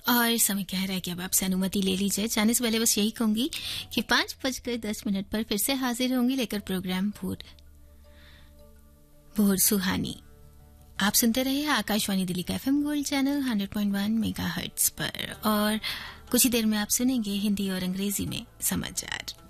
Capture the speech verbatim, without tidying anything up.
और समय कह रहा है कि अब आपसे अनुमति ले लीजिए। जाने से पहले बस यही कहूंगी कि पांच बजकर दस मिनट पर फिर से हाजिर होंगी लेकर प्रोग्राम भोर भोर सुहानी। आप सुनते रहिए आकाशवाणी दिल्ली का FM gold channel hundred point one megahertz पर, और कुछ ही देर में आप सुनेंगे हिंदी और अंग्रेजी में समाचार।